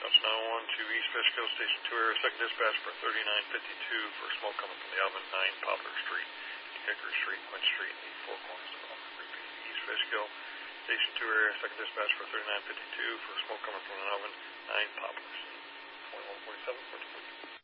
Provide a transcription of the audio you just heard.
House 911 to East Fishkill, Station 2 area, second dispatch for 3952 for smoke coming from the oven, 9 Poplar Street, Hickory Street, Quince Street, and the Four Corners of Oven. Repeat, East Fishkill, Station 2 area, second dispatch for 3952 for smoke coming from an oven, 9 Poplars. 2147,